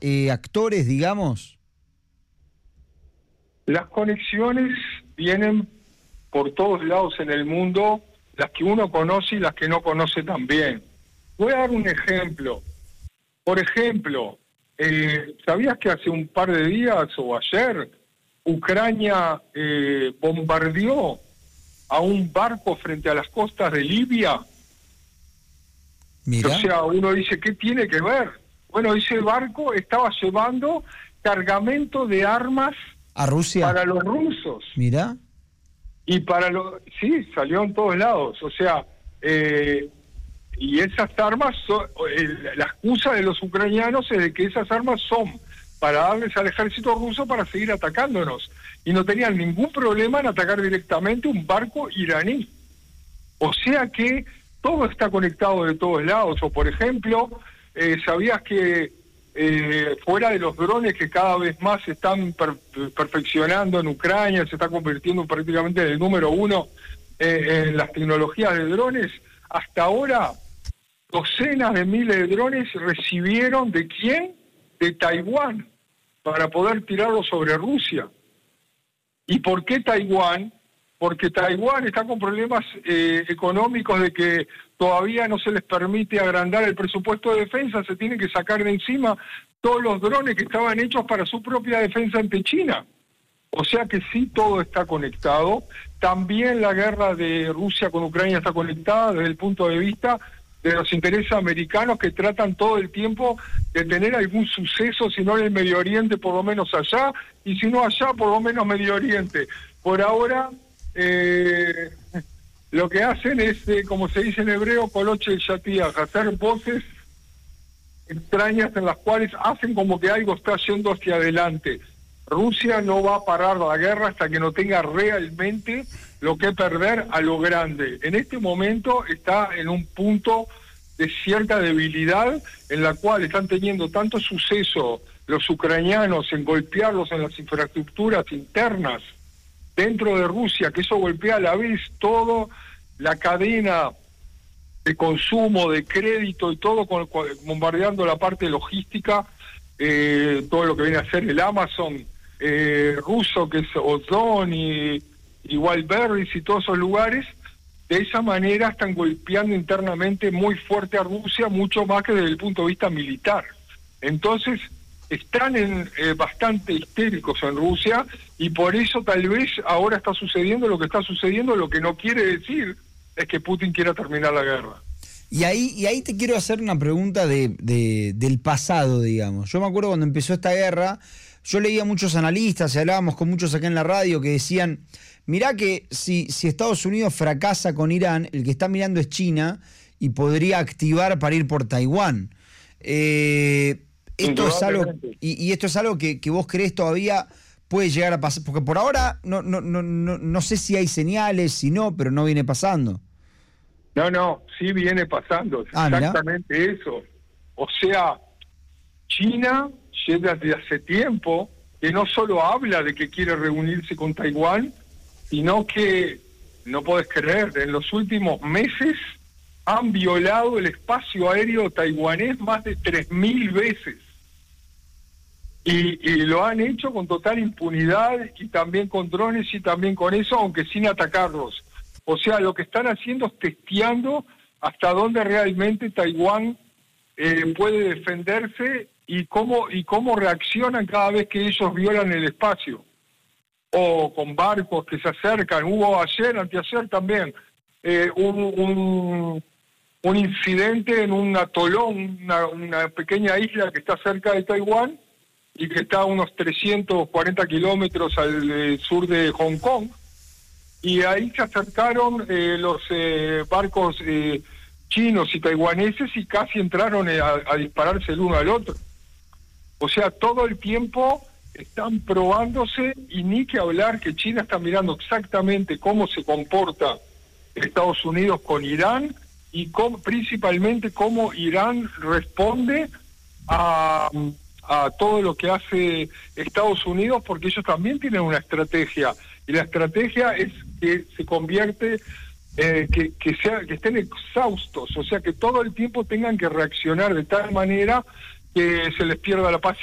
actores, digamos? Las conexiones vienen por todos lados en el mundo, las que uno conoce y las que no conoce también. Voy a dar un ejemplo. Por ejemplo, ¿sabías que hace un par de días o ayer Ucrania bombardeó a un barco frente a las costas de Libia? Mira. O sea, uno dice, ¿qué tiene que ver? Bueno, ese barco estaba llevando cargamento de armas ¿A Rusia? para los rusos. Mira. Y para los... Sí, salió en todos lados. O sea, y esas armas, la excusa de los ucranianos es de que esas armas son para darles al ejército ruso para seguir atacándonos. Y no tenían ningún problema en atacar directamente un barco iraní. O sea que todo está conectado de todos lados. O por ejemplo, ¿sabías que fuera de los drones que cada vez más se están perfeccionando en Ucrania, se está convirtiendo prácticamente en el número 1 en las tecnologías de drones? Hasta ahora, docenas de miles de drones recibieron ¿de quién? De Taiwán, para poder tirarlos sobre Rusia. ¿Y por qué Taiwán? Porque Taiwán está con problemas económicos de que todavía no se les permite agrandar el presupuesto de defensa, se tienen que sacar de encima todos los drones que estaban hechos para su propia defensa ante China. O sea que sí, todo está conectado. También la guerra de Rusia con Ucrania está conectada desde el punto de vista de los intereses americanos, que tratan todo el tiempo de tener algún suceso, si no en el Medio Oriente, por lo menos allá, y si no allá, por lo menos Medio Oriente. Por ahora, lo que hacen es, como se dice en hebreo, coloche el yatías, hacer voces extrañas en las cuales hacen como que algo está yendo hacia adelante. Rusia no va a parar la guerra hasta que no tenga realmente lo que perder a lo grande. En este momento está en un punto de cierta debilidad en la cual están teniendo tanto suceso los ucranianos en golpearlos en las infraestructuras internas dentro de Rusia, que eso golpea a la vez toda la cadena de consumo, de crédito y todo, bombardeando la parte logística, todo lo que viene a ser el Amazon ruso, que es Ozon y Wildberries y todos esos lugares. De esa manera están golpeando internamente muy fuerte a Rusia, mucho más que desde el punto de vista militar. Entonces están bastante histéricos en Rusia, y por eso tal vez ahora está sucediendo lo que está sucediendo, lo que no quiere decir es que Putin quiera terminar la guerra. Y ahí te quiero hacer una pregunta del pasado, digamos. Yo me acuerdo cuando empezó esta guerra, yo leía a muchos analistas y hablábamos con muchos acá en la radio que decían, mirá que si Estados Unidos fracasa con Irán, el que está mirando es China y podría activar para ir por Taiwán. Esto es algo, y esto es algo que vos creés todavía puede llegar a pasar, porque por ahora no sé si hay señales, si no, pero no viene pasando. No, sí viene pasando, exactamente eso. O sea, China ya desde hace tiempo que no solo habla de que quiere reunirse con Taiwán, sino que, no podés creer, en los últimos meses han violado el espacio aéreo taiwanés más de 3.000 veces. Y lo han hecho con total impunidad, y también con drones y también con eso, aunque sin atacarlos. O sea, lo que están haciendo es testeando hasta dónde realmente Taiwán puede defenderse y cómo reaccionan cada vez que ellos violan el espacio. O con barcos que se acercan. Hubo anteayer también, un incidente en un atolón, una pequeña isla que está cerca de Taiwán y que está a unos 340 kilómetros al sur de Hong Kong. Y ahí se acercaron los barcos chinos y taiwaneses y casi entraron a dispararse el uno al otro. O sea, todo el tiempo están probándose, y ni que hablar que China está mirando exactamente cómo se comporta Estados Unidos con Irán, y principalmente cómo Irán responde a todo lo que hace Estados Unidos, porque ellos también tienen una estrategia, y la estrategia es que se convierte, que estén exhaustos, o sea, que todo el tiempo tengan que reaccionar de tal manera que se les pierda la paciencia.